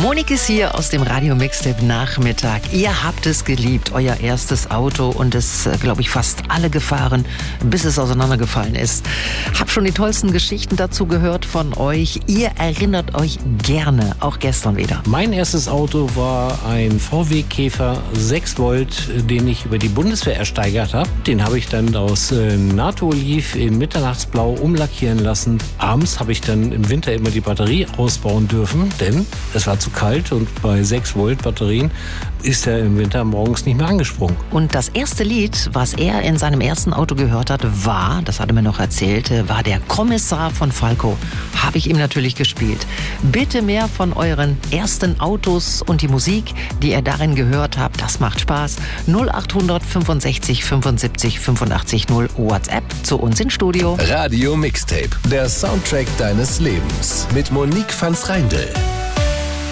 Monique ist hier aus dem Radio Mixtape Nachmittag. Ihr habt es geliebt, euer erstes Auto, und es, glaube ich, fast alle gefahren, bis es auseinandergefallen ist. Hab schon die tollsten Geschichten dazu gehört von euch. Ihr erinnert euch gerne, auch gestern wieder. Mein erstes Auto war ein VW Käfer 6 Volt, den ich über die Bundeswehr ersteigert habe. Den habe ich dann aus NATO-Olив in Mitternachtsblau umlackieren lassen. Abends habe ich dann im Winter immer die Batterie ausbauen dürfen, denn es war zu kalt und bei 6 Volt Batterien ist er im Winter morgens nicht mehr angesprungen. Und das erste Lied, was er in seinem ersten Auto gehört hat, war, das hat er mir noch erzählt, war der Kommissar von Falco. Habe ich ihm natürlich gespielt. Bitte mehr von euren ersten Autos und die Musik, die ihr darin gehört habt. Das macht Spaß. 0800 65 75 85 0 WhatsApp zu uns ins Studio. Radio Mixtape, der Soundtrack deines Lebens mit Monique van Schreindel.